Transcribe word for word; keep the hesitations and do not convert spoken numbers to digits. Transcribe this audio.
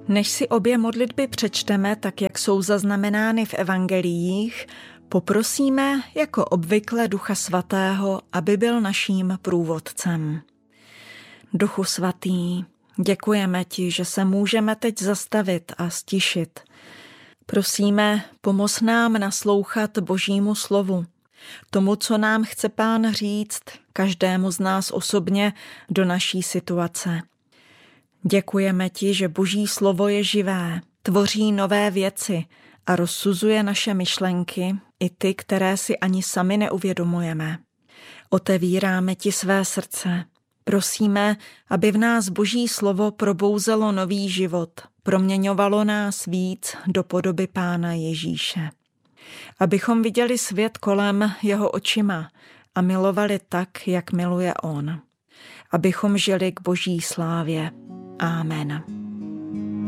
Než si obě modlitby přečteme, tak jak jsou zaznamenány v evangeliích, poprosíme jako obvykle Ducha Svatého, aby byl naším průvodcem. Duchu Svatý, děkujeme ti, že se můžeme teď zastavit a stišit. Prosíme, pomoz nám naslouchat Božímu slovu, tomu, co nám chce Pán říct, každému z nás osobně do naší situace. Děkujeme ti, že Boží slovo je živé, tvoří nové věci a rozsuzuje naše myšlenky, i ty, které si ani sami neuvědomujeme. Otevíráme ti své srdce. Prosíme, aby v nás Boží slovo probouzelo nový život, proměňovalo nás víc do podoby Pána Ježíše. Abychom viděli svět kolem jeho očima a milovali tak, jak miluje on. Abychom žili k Boží slávě. Amen.